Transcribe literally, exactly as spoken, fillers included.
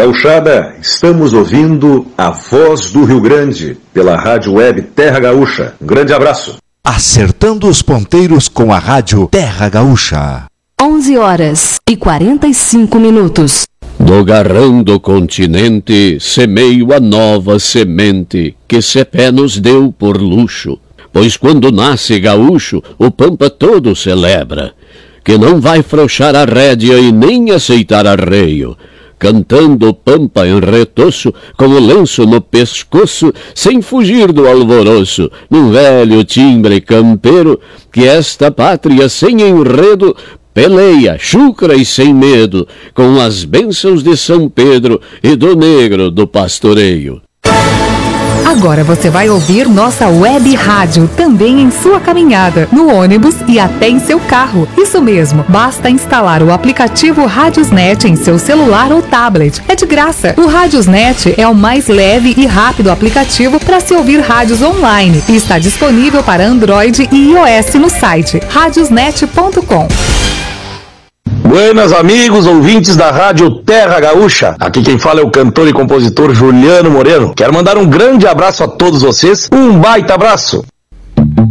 Gauchada, estamos ouvindo a Voz do Rio Grande, pela Rádio Web Terra Gaúcha. Um grande abraço. Acertando os ponteiros com a Rádio Terra Gaúcha. onze horas e quarenta e cinco minutos. Do garrão do continente semeio a nova semente que Cepé nos deu por luxo, pois quando nasce gaúcho o pampa todo celebra, que não vai frouxar a rédea e nem aceitar arreio, cantando o pampa em retoço, com o lenço no pescoço, sem fugir do alvoroço, num velho timbre campeiro, que esta pátria sem enredo peleia, chucra e sem medo, com as bênçãos de São Pedro e do negro do pastoreio. Agora você vai ouvir nossa web rádio também em sua caminhada, no ônibus e até em seu carro. Isso mesmo, basta instalar o aplicativo Rádiosnet em seu celular ou tablet. É de graça. O Rádiosnet é o mais leve e rápido aplicativo para se ouvir rádios online e está disponível para Android e iOS no site radiosnet ponto com. Buenas amigos, ouvintes da Rádio Terra Gaúcha. Aqui quem fala é o cantor e compositor Juliano Moreno. Quero mandar um grande abraço a todos vocês. Um baita abraço.